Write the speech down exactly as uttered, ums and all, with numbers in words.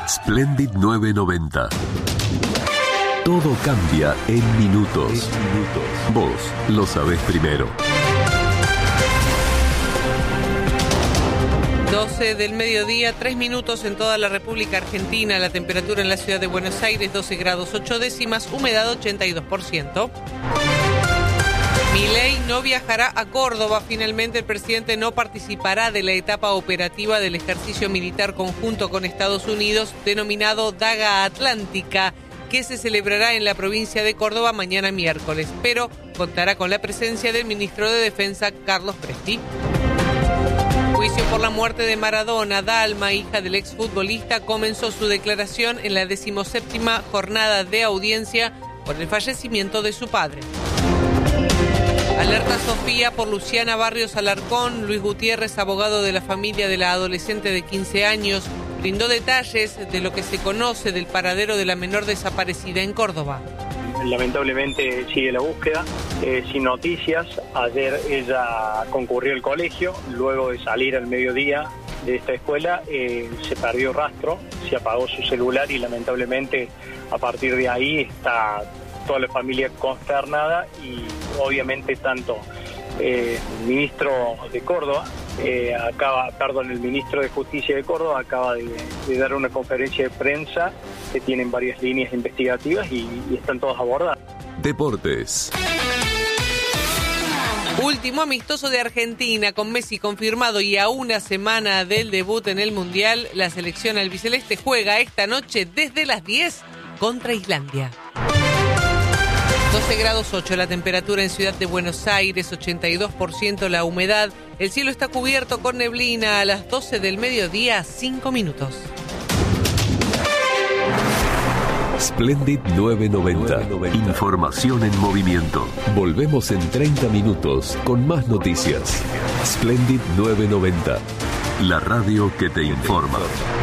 Splendid nueve noventa. Todo cambia en minutos. En minutos. Vos lo sabés primero. doce del mediodía, tres minutos en toda la República Argentina. La temperatura en la ciudad de Buenos Aires, doce grados ocho décimas, humedad ochenta y dos por ciento. Milei no viajará a Córdoba. Finalmente, el presidente no participará de la etapa operativa del ejercicio militar conjunto con Estados Unidos, denominado Daga Atlántica, que se celebrará en la provincia de Córdoba mañana miércoles, pero contará con la presencia del ministro de Defensa, Carlos Presti. Juicio por la muerte de Maradona. Dalma, hija del exfutbolista, comenzó su declaración en la decimoséptima jornada de audiencia por el fallecimiento de su padre. Alerta Sofía por Luciana Barrios Alarcón. Luis Gutiérrez, abogado de la familia de la adolescente de quince años, brindó detalles de lo que se conoce del paradero de la menor desaparecida en Córdoba. Lamentablemente sigue la búsqueda, eh, sin noticias. Ayer ella concurrió al colegio, luego de salir al mediodía de esta escuela eh, se perdió rastro, se apagó su celular y lamentablemente a partir de ahí está toda la familia consternada y obviamente tanto eh, el ministro de Córdoba, eh, acaba, perdón, el ministro de Justicia de Córdoba acaba de, de dar una conferencia de prensa que tienen varias líneas investigativas y, y están todas abordadas. Deportes. Último amistoso de Argentina con Messi confirmado y a una semana del debut en el Mundial, la selección albiceleste juega esta noche desde las diez contra Islandia. doce grados ocho la temperatura en Ciudad de Buenos Aires, ochenta y dos por ciento la humedad. El cielo está cubierto con neblina. A las doce del mediodía, cinco minutos. Splendid nueve noventa. Información en movimiento. Volvemos en treinta minutos con más noticias. Splendid nueve noventa. La radio que te informa.